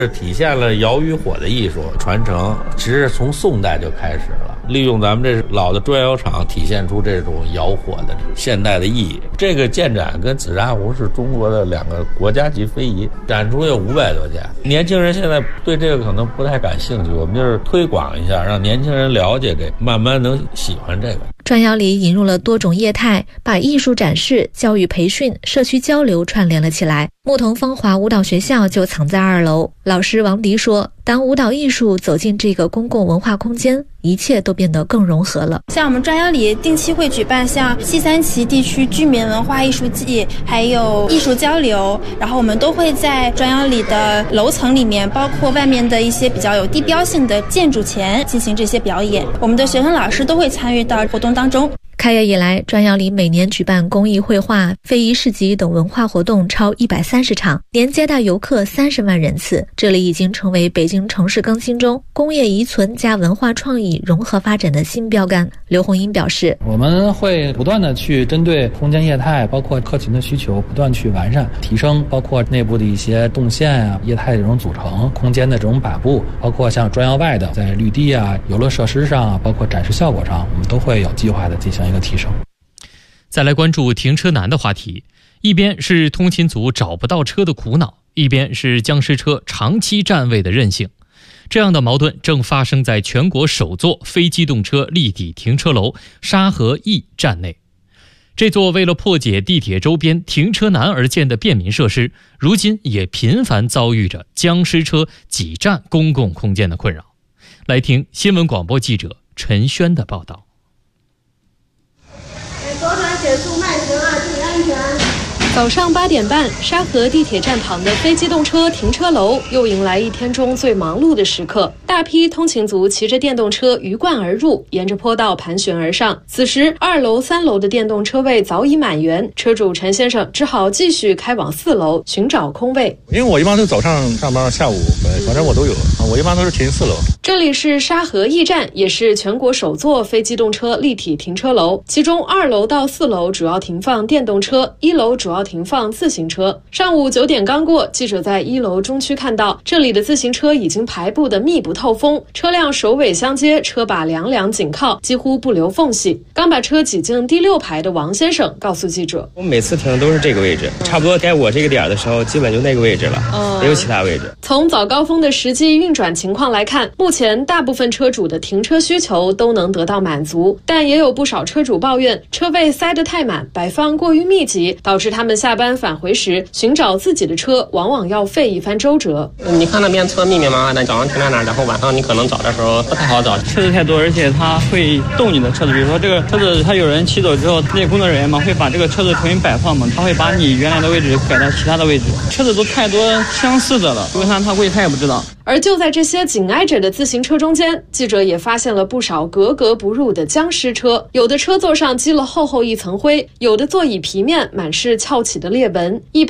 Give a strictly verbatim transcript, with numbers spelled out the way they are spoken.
是体现了窑与火的艺术传承，其实从宋代就开始了，利用咱们这老的砖窑厂体现出这种窑火的现代的意义。这个建盏跟紫砂壶是中国的两个国家级非遗，展出有五百多件。年轻人现在对这个可能不太感兴趣，我们就是推广一下，让年轻人了解这个，慢慢能喜欢这个。 砖窑里引入了多种业态，把艺术展示、教育培训、社区交流串联了起来。牧童芳华舞蹈学校就藏在二楼。老师王迪说，当舞蹈艺术走进这个公共文化空间，一切都变得更融合了。 像我们砖窑里定期会举办像西三旗地区居民文化艺术季，还有艺术交流，然后我们都会在砖窑里的楼层里面，包括外面的一些比较有地标性的建筑前进行这些表演。我们的学生老师都会参与到活动当中。 开业以来，砖窑里每年举办公益绘画、非遗市集等文化活动超一百三十场，年接待游客三十万人次。这里已经成为北京城市更新中工业遗存加文化创意融合发展的新标杆。刘红英表示， 我们会不断的去针对空间业态，包括客群的需求，不断去完善提升，包括内部的一些动线啊、业态的这种组成、空间的这种摆布，包括像砖窑外的在绿地啊、游乐设施上啊，包括展示效果上，我们都会有计划的进行一个提升。 再来关注停车难的话题，一边是通勤族找不到车的苦恼，一边是僵尸车长期占位的任性。这样的矛盾正发生在全国首座非机动车立体停车楼沙河 E 站内。这座为了破解地铁周边停车难而建的便民设施，如今也频繁遭遇着僵尸车挤占公共空间的困扰。来听新闻广播记者陈轩的报道。 左转减速慢行啊，注意安全。 早上八点半，沙河地铁站旁的非机动车停车楼又迎来一天中最忙碌的时刻。大批通勤族骑着电动车鱼贯而入，沿着坡道盘旋而上。此时，二楼、三楼的电动车位早已满员，车主陈先生只好继续开往四楼寻找空位。 因为我一般都早上上班，下午反正我都有，我一般都是停四楼。 这里是沙河驿站，也是全国首座非机动车立体停车楼，其中二楼到四楼主要停放电动车，一楼主要停放自行车。上午九点刚过，记者在一楼中区看到，这里的自行车已经排布的密不透风，车辆首尾相接，车把两两紧靠，几乎不留缝隙。刚把车挤进第六排的王先生告诉记者， 我每次停的都是这个位置，差不多该我这个点的时候基本就那个位置了，嗯、没有其他位置。 从早高峰的实际运转情况来看，目前大部分车主的停车需求都能得到满足，但也有不少车主抱怨车位塞得太满，摆放过于密集，导致他们下班返回时寻找自己的车往往要费一番周折。 你看那边车密密麻麻的，早上停在那儿，然后晚上你可能找的时候不太好找， 车子太多，而且它会动你的车子，比如说这个车子它有人骑走之后，那些工作人员嘛会把这个车子重新摆放嘛，他会把你原来的位置改到其他的位置，车子都太多相似的了，如果他他会他也不知道。 而就在这些紧挨着的自行车中间，记者也发现了不少格格不入的僵尸车，有的车座上积了厚厚一层灰，有的座椅皮面满是翘起的裂纹，一